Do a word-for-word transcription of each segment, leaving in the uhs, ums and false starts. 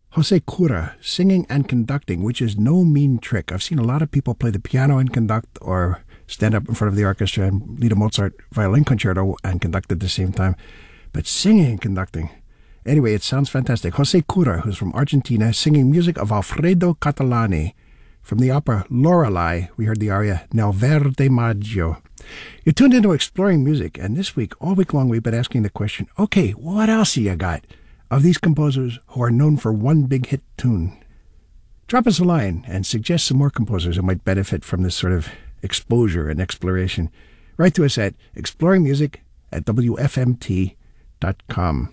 Jose Cura, singing and conducting, which is no mean trick. I've seen a lot of people play the piano and conduct, or stand up in front of the orchestra and lead a Mozart violin concerto and conduct at the same time. But singing and conducting. Anyway, it sounds fantastic. Jose Cura, who's from Argentina, singing music of Alfredo Catalani. From the opera Lorelei, we heard the aria Nel Verde Maggio. You're tuned into Exploring Music, and this week, all week long, we've been asking the question, okay, what else you got of these composers who are known for one big hit tune? Drop us a line and suggest some more composers who might benefit from this sort of exposure and exploration. Write to us at exploringmusic at w f m t dot com.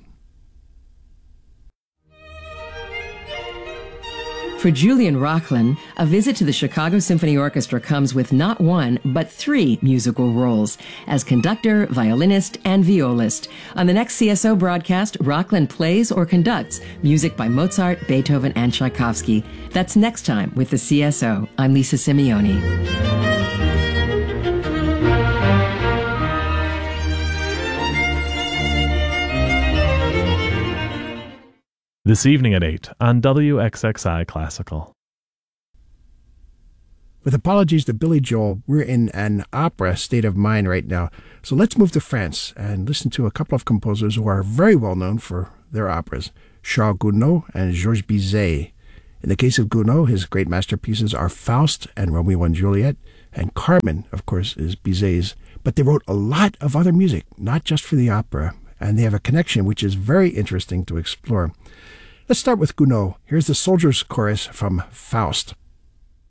For Julian Rocklin, a visit to the Chicago Symphony Orchestra comes with not one, but three musical roles as conductor, violinist, and violist. On the next C S O broadcast, Rocklin plays or conducts music by Mozart, Beethoven, and Tchaikovsky. That's next time with the C S O. I'm Lisa Simeoni. This evening at eight on W X X I Classical. With apologies to Billy Joel, we're in an opera state of mind right now. So let's move to France and listen to a couple of composers who are very well known for their operas, Charles Gounod and Georges Bizet. In the case of Gounod, his great masterpieces are Faust and Romeo and Juliet, and Carmen, of course, is Bizet's. But they wrote a lot of other music, not just for the opera, and they have a connection which is very interesting to explore. Let's start with Gounod. Here's the Soldiers' Chorus from Faust.